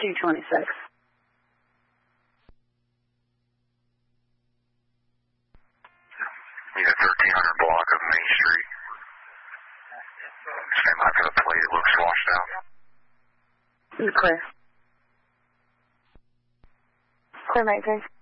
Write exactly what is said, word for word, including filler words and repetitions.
two twenty-six. Yeah, thirteen hundred block of Main Street. Stand by for the plate. It looks washed out. You're clear. Clear, mate,